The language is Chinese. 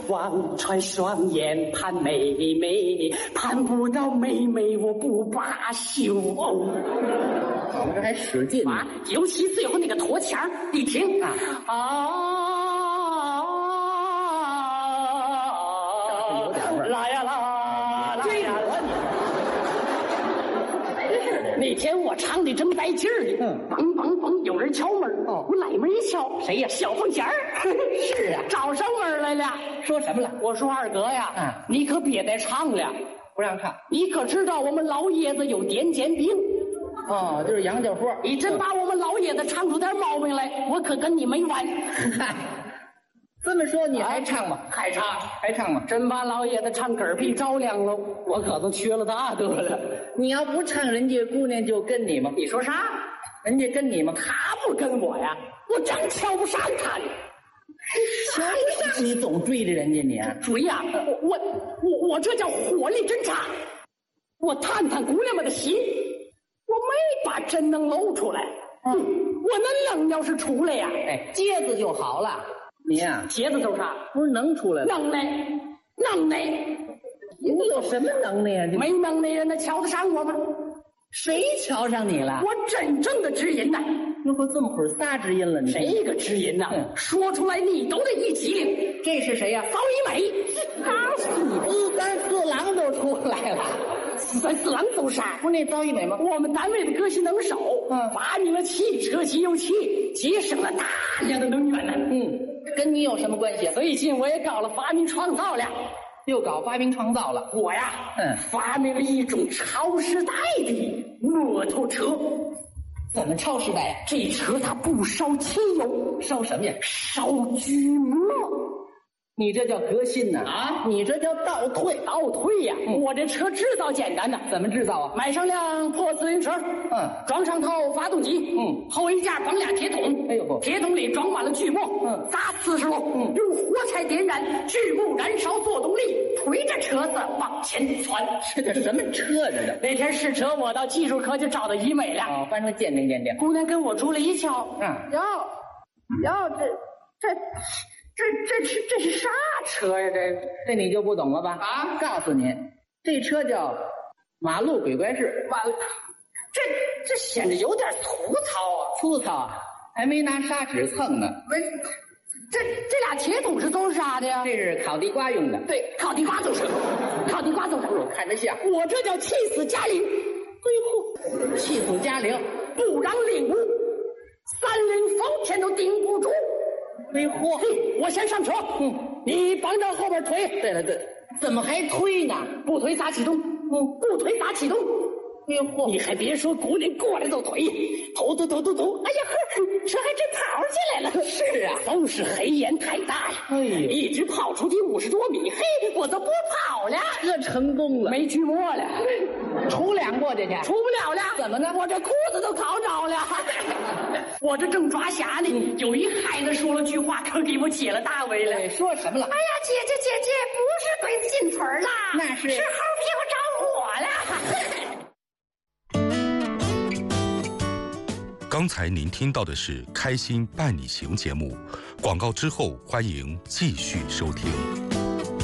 望穿双眼盼妹妹，盼不到妹妹我不罢休。 我们这还使劲呢。 尤其最后那个拖腔，你听有点味儿。 来呀来呀来！那天我唱的正带劲儿呢，梆梆梆，有人敲门我来门一瞧，谁呀？小凤仙儿。 是啊， 找上门来了。 说什么了？ 我说二哥呀，你可别再唱了， 不让唱。 你可知道我们老爷子有癫痫病？ 哦，就是杨家伙。 你真把我们老爷子唱出点毛病来，我可跟你没完。 这么说你还唱吗？ 还唱吗？真把老爷子唱嗝屁着凉了，我可都缺了大德了。 你要不唱，人家姑娘就跟你吗？ 你说啥？ 人家跟你吗？ 他不跟我呀，我正瞧不上他呢。 瞧不上你，总追着人家你啊？ 追呀！我这叫火力侦察，我探探姑娘们的心，我没把真能露出来。我那能要是出来呀， 接着就好了。你呀， 接着都啥？ 不是能出来了？ 能耐。 你有什么能耐呀？ 没能耐人能瞧得上我吗？ 谁瞧上你了？ 我真正的知音呐！ 哟呵，这么会儿仨知音了，你谁个知音呐？说出来你都得一激灵。 这是谁呀？ 高一美， 四三四郎都出来了。 四三四郎都啥？ 不是那高一美吗？ 我们单位的革新能手，发明了汽车机油器，节省了大量的能源呢。 跟你有什么关系？ 最近我也搞了发明创造了。 又搞发明创造了。 我呀，发明了一种超时代的摩托车。 怎么超时代呀？ 这车它不烧汽油， 烧什么呀？ 烧锯末。 你这叫革新呐！你这叫倒退呀！我这车制造简单呐， 怎么制造啊？ 买上辆破自行车，装上套发动机，后衣架绑俩铁桶， 哎呦， 铁桶里装满了锯末，砸40篓，用火柴点燃，锯末燃烧做动力，推着车子往前窜。 这叫什么车这是？ 那天试车，我到技术科就找到一美了， 反正鉴定。 姑娘跟我住了一瞧，这是啥车呀？ 这你就不懂了吧？告诉你，这车叫马路鬼怪式。 这显得有点粗糙啊！ 还没拿砂纸蹭呢。 这俩铁桶是都是啥的呀？ 这是烤地瓜用的。 对，烤地瓜都是。 我看着像。 我这叫气死嘉陵。 气死嘉陵， 不让领悟，三人方天都顶不住。我先上车，你帮着后边推。 对，怎么还推呢？ 不推咋启动？不推咋启动？你还别说，姑娘过来都推，头，哎呀呵，车还真跑起来了。 是啊， 都是黑烟太大呀，一直跑出去50多米，我都不跑了。 这成功了， 没锯末了， 出2过去， 出不了了。 怎么呢？ 我这裤子都烤着了。我这正抓瞎呢，有一孩子说了句话，可给我解了大围了。 说什么了？ 哎呀，姐姐，不是鬼子进村了， 那是猴屁股着火了。 刚才您听到的是《开心伴你行》节目，广告之后欢迎继续收听。